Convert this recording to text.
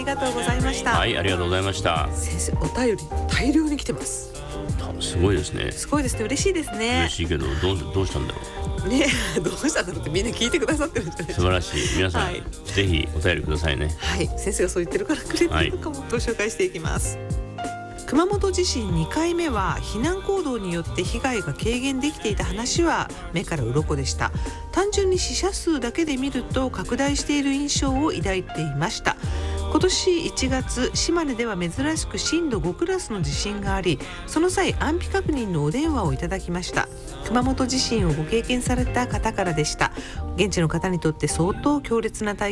りがとうございました。 はい、ありがとうございました。 先生、お便り大量に来てます。 すごいですね。 すごいですね。嬉しいですね。 嬉しいけどどうしたんだろうね。どうしたんだろうってみんな聞いてくださってるんじゃないですか。 素晴らしい。皆さん、はい、ぜひお便りくださいね。 はい、先生がそう言ってるからくれてるのかも、と紹介していきます。熊本地震2回目は避難行動によって被害が軽減できていた話は目から鱗でした。単純に死者数だけで見ると拡大している印象を抱いていました。今年1月、島根では珍しく震度5クラスの地震があり、その際安否確認のお電話をいただきました。熊本地震をご経験された方からでした。現地の方にとって相当強烈な体